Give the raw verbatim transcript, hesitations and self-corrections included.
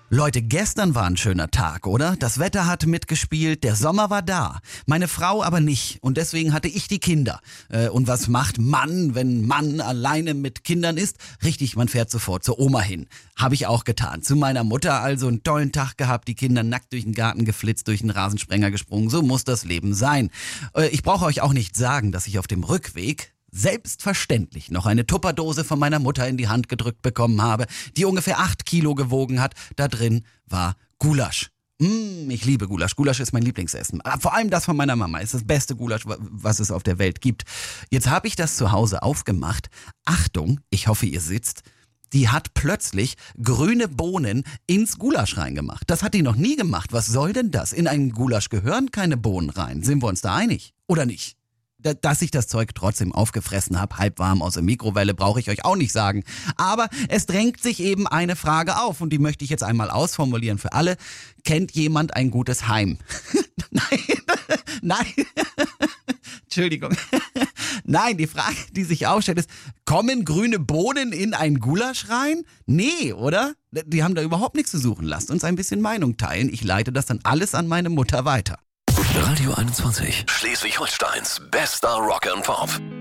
Leute, gestern war ein schöner Tag, oder? Das Wetter hat mitgespielt, der Sommer war da. Meine Frau aber nicht und deswegen hatte ich die Kinder. Äh, und was macht Mann, wenn Mann alleine mit Kindern ist? Richtig, man fährt sofort zur Oma hin. Habe ich auch getan. Zu meiner Mutter also einen tollen Tag gehabt, die Kinder nackt durch den Garten geflitzt, durch den Rasensprenger gesprungen. So muss das Leben sein. Äh, ich brauche euch auch nicht sagen, dass ich auf dem Rückweg selbstverständlich noch eine Tupperdose von meiner Mutter in die Hand gedrückt bekommen habe, die ungefähr acht Kilo gewogen hat. Da drin war Gulasch. Mmh, ich liebe Gulasch. Gulasch ist mein Lieblingsessen. Vor allem das von meiner Mama ist das beste Gulasch, was es auf der Welt gibt. Jetzt habe ich das zu Hause aufgemacht. Achtung, ich hoffe, ihr sitzt. Die hat plötzlich grüne Bohnen ins Gulasch reingemacht. Das hat die noch nie gemacht. Was soll denn das? In einen Gulasch gehören keine Bohnen rein. Sind wir uns da einig? Oder nicht? Dass ich das Zeug trotzdem aufgefressen habe, halb warm aus der Mikrowelle, brauche ich euch auch nicht sagen. Aber es drängt sich eben eine Frage auf und die möchte ich jetzt einmal ausformulieren für alle. Kennt jemand ein gutes Heim? Nein, nein, Entschuldigung. Nein, die Frage, die sich aufstellt, ist, kommen grüne Bohnen in ein Gulasch rein? Nee, oder? Die haben da überhaupt nichts zu suchen. Lasst uns ein bisschen Meinung teilen. Ich leite das dann alles an meine Mutter weiter. Radio einundzwanzig, Schleswig-Holsteins bester Rock and Pop.